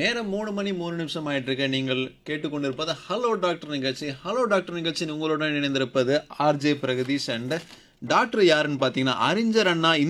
நேரம் 3 மணி 3 நிமிஷம் ஆயிட்டிருக்கு. நீங்கள் கேட்டுக்கொண்டிருப்பது ஹலோ டாக்டர் நிகழ்ச்சி. ஹலோ டாக்டர் நிகழ்ச்சியில் உங்களுடன் இணைந்திருப்பது ஆர்ஜே பிரகதீஷ் அண்ட் டாக்டர் யாருன்னு பார்த்தீங்கன்னா அறிஞர் அண்ணா